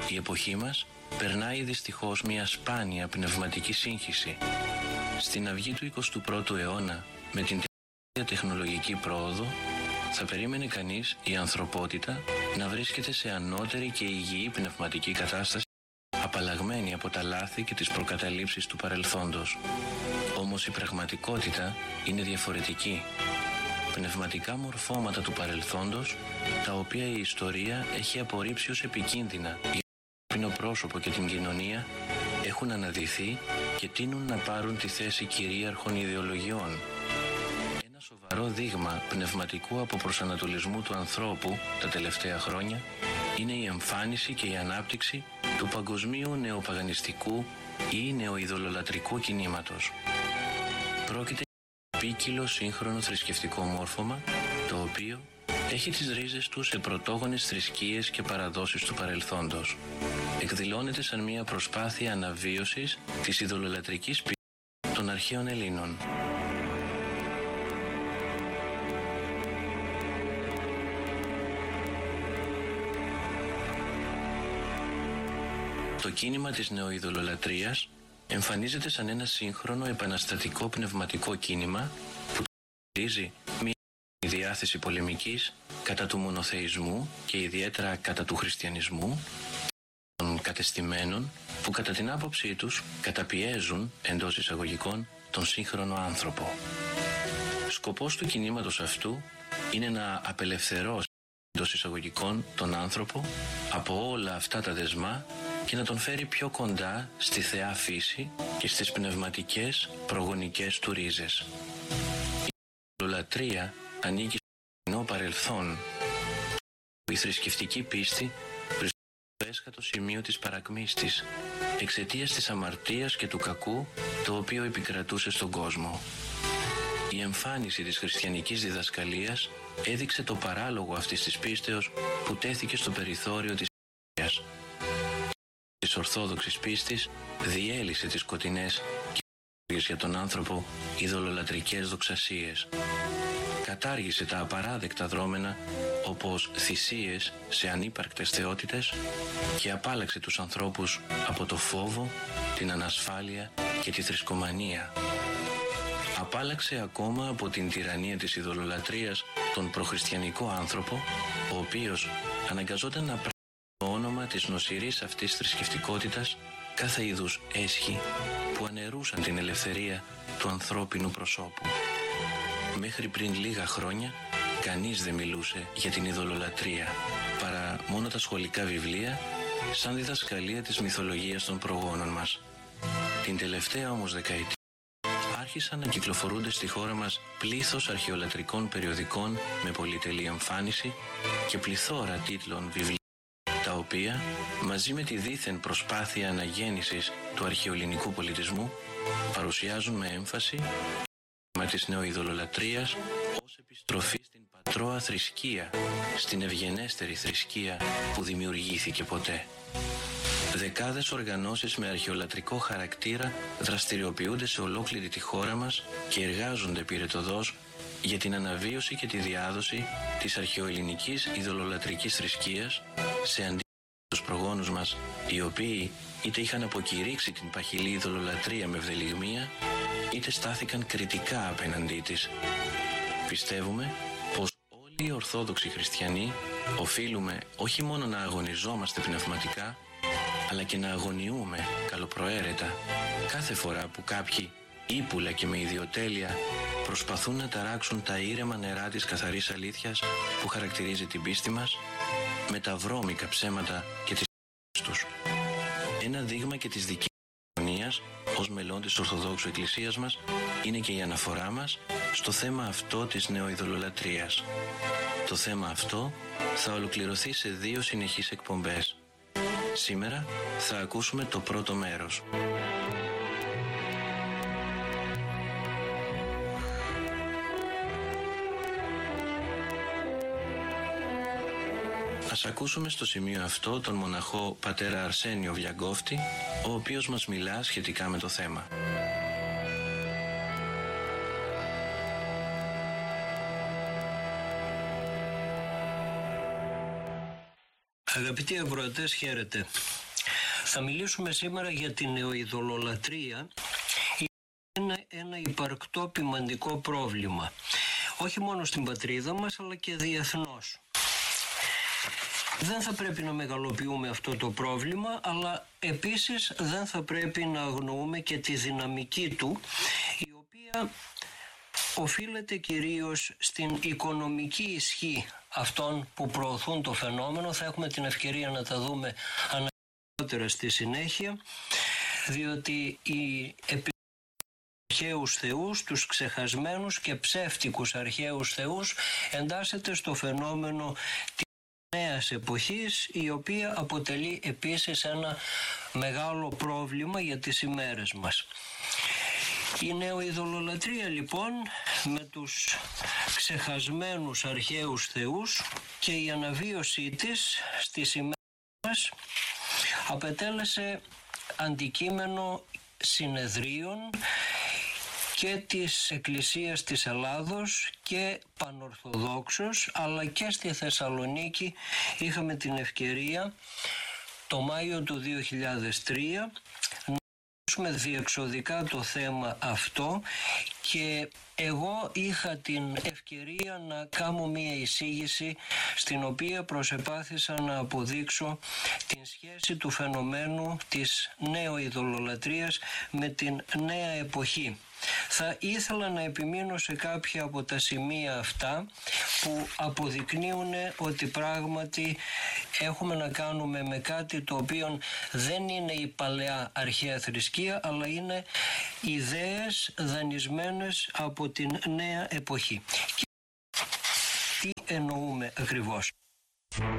Η εποχή μας περνάει δυστυχώς μια σπάνια πνευματική σύγχυση. Στην αυγή του 21ου αιώνα, με την τεχνολογική πρόοδο, θα περίμενε κανείς η ανθρωπότητα να βρίσκεται σε ανώτερη και υγιή πνευματική κατάσταση, απαλλαγμένη από τα λάθη και τις προκαταλήψεις του παρελθόντος. Όμως η πραγματικότητα είναι διαφορετική. Πνευματικά μορφώματα του παρελθόντος, τα οποία η ιστορία έχει απορρίψει ως επικίνδυνα για το ανθρώπινο πρόσωπο και την κοινωνία, έχουν αναδυθεί και τείνουν να πάρουν τη θέση κυρίαρχων ιδεολογιών. Ένα σοβαρό δείγμα πνευματικού αποπροσανατολισμού του ανθρώπου τα τελευταία χρόνια είναι η εμφάνιση και η ανάπτυξη του παγκοσμίου νεοπαγανιστικού ή νεοειδωλολατρικού κινήματος. Πρόκειται για ποικίλο σύγχρονο θρησκευτικό μόρφωμα, το οποίο έχει τις ρίζες του σε πρωτόγονες θρησκείες και παραδόσεις του παρελθόντος. Εκδηλώνεται σαν μια προσπάθεια αναβίωσης της ειδωλολατρικής πίστης των αρχαίων Ελλήνων. Το κίνημα της νεοειδωλολατρίας εμφανίζεται σαν ένα σύγχρονο επαναστατικό πνευματικό κίνημα που τονίζει μια διάθεση πολεμικής κατά του μονοθεϊσμού και ιδιαίτερα κατά του χριστιανισμού, των κατεστημένων που κατά την άποψή τους καταπιέζουν εντός εισαγωγικών τον σύγχρονο άνθρωπο. Σκοπός του κινήματος αυτού είναι να απελευθερώσει εντός εισαγωγικών τον άνθρωπο από όλα αυτά τα δεσμά και να τον φέρει πιο κοντά στη θεά φύση και στις πνευματικές προγονικές του ρίζες. Η ειδωλολατρία ανήκει στο κοινό παρελθόν. Η θρησκευτική πίστη βρίσκεται στο έσχατο σημείο της παρακμής της, εξαιτίας της αμαρτίας και του κακού το οποίο επικρατούσε στον κόσμο. Η εμφάνιση της χριστιανικής διδασκαλίας έδειξε το παράλογο αυτής της πίστεως που τέθηκε στο περιθώριο της Εκκλησίας. Της ορθόδοξης πίστης διέλυσε τις σκοτεινές και για τον άνθρωπο ειδωλολατρικές δοξασίες. Κατάργησε τα απαράδεκτα δρόμενα όπως θυσίες σε ανύπαρκτες θεότητες και απάλλαξε τους ανθρώπους από το φόβο, την ανασφάλεια και τη θρησκομανία. Απάλλαξε ακόμα από την τυραννία της ειδωλολατρίας τον προχριστιανικό άνθρωπο, ο οποίος αναγκαζόταν να πράξει το όνομα της νοσηρής αυτής θρησκευτικότητας κάθε είδους έσχη που αναιρούσαν την ελευθερία του ανθρώπινου προσώπου. Μέχρι πριν λίγα χρόνια κανείς δεν μιλούσε για την ειδωλολατρία, παρά μόνο τα σχολικά βιβλία σαν διδασκαλία της μυθολογίας των προγόνων μας. Την τελευταία όμως δεκαετία άρχισαν να κυκλοφορούνται στη χώρα μας πλήθος αρχαιολατρικών περιοδικών με πολυτελή εμφάνιση και πληθώρα τίτλων βιβλίων, τα οποία μαζί με τη δίθεν προσπάθεια αναγέννησης του αρχαιοελληνικού πολιτισμού παρουσιάζουν με έμφαση της νεοειδωλολατρίας ως επιστροφή στην πατρόα θρησκεία, στην ευγενέστερη θρησκεία που δημιουργήθηκε ποτέ. Δεκάδες οργανώσεις με αρχαιολατρικό χαρακτήρα δραστηριοποιούνται σε ολόκληρη τη χώρα μας και εργάζονται πυρετωδώς για την αναβίωση και τη διάδοση της αρχαιοελληνικής ειδωλολατρικής θρησκείας σε αντίθεση με τους προγόνους μας, οι οποίοι είτε είχαν αποκηρύξει την παχυλή ειδωλολατρία με ευδελιγμία, είτε στάθηκαν κριτικά απέναντί της. Πιστεύουμε πως όλοι οι Ορθόδοξοι χριστιανοί οφείλουμε όχι μόνο να αγωνιζόμαστε πνευματικά, αλλά και να αγωνιούμε καλοπροαίρετα κάθε φορά που κάποιοι ύπουλα και με ιδιοτέλεια προσπαθούν να ταράξουν τα ήρεμα νερά της καθαρής αλήθειας που χαρακτηρίζει την πίστη μας με τα βρώμικα ψέματα και τις τους. Ένα δείγμα και της δικής κοινωνίας ως μελών της Ορθοδόξου Εκκλησίας μας είναι και η αναφορά μας στο θέμα αυτό της νεοειδωλολατρίας. Το θέμα αυτό θα ολοκληρωθεί σε 2 συνεχείς εκπομπές. Σήμερα θα ακούσουμε το πρώτο μέρος. Ας ακούσουμε στο σημείο αυτό τον μοναχό πατέρα Αρσένιο Βλιαγκόφτη, ο οποίος μας μιλά σχετικά με το θέμα. Αγαπητοί ακροατές, χαίρετε. Θα μιλήσουμε σήμερα για την νεοειδωλολατρία. Είναι ένα υπαρκτό ποιμαντικό πρόβλημα, όχι μόνο στην πατρίδα μας αλλά και διεθνώς. Δεν θα πρέπει να μεγαλοποιούμε αυτό το πρόβλημα, αλλά επίσης δεν θα πρέπει να αγνοούμε και τη δυναμική του, η οποία οφείλεται κυρίως στην οικονομική ισχύ αυτών που προωθούν το φαινόμενο. Θα έχουμε την ευκαιρία να τα δούμε αναλυτικά στη συνέχεια, διότι οι αρχαίους θεούς, τους ξεχασμένους και ψεύτικους αρχαίους θεούς, εντάσσεται στο φαινόμενο της νέας εποχής, η οποία αποτελεί επίσης ένα μεγάλο πρόβλημα για τις ημέρες μας. Η νεοειδωλολατρία λοιπόν με τους ξεχασμένους αρχαίους θεούς και η αναβίωσή της στις ημέρες μας απετέλεσε αντικείμενο συνεδρίων και της Εκκλησίας της Ελλάδος και πανορθοδόξως, αλλά και στη Θεσσαλονίκη είχαμε την ευκαιρία το Μάιο του 2003 να διεξοδικά το θέμα αυτό, και εγώ είχα την ευκαιρία να κάνω μία εισήγηση στην οποία προσεπάθησα να αποδείξω την σχέση του φαινομένου της νεοειδωλολατρίας με την νέα εποχή. Θα ήθελα να επιμείνω σε κάποια από τα σημεία αυτά που αποδεικνύουν ότι πράγματι έχουμε να κάνουμε με κάτι το οποίο δεν είναι η παλαιά αρχαία θρησκεία, αλλά είναι ιδέες δανεισμένες από την νέα εποχή. Και τι εννοούμε ακριβώς?